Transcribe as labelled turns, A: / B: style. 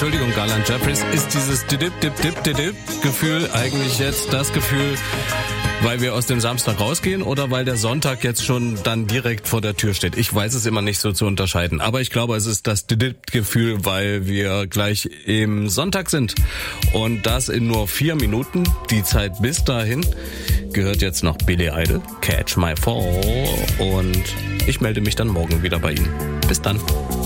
A: Entschuldigung, Garland Jeffries, ist dieses Gefühl eigentlich jetzt das Gefühl, weil wir aus dem Samstag rausgehen oder weil der Sonntag jetzt schon dann direkt vor der Tür steht? Ich weiß es immer nicht so zu unterscheiden. Aber ich glaube, es ist das Gefühl, weil wir gleich im Sonntag sind. Und das in nur 4 Minuten. Die Zeit bis dahin gehört jetzt noch Billy Idol, Catch My Fall. Und ich melde mich dann morgen wieder bei Ihnen. Bis dann.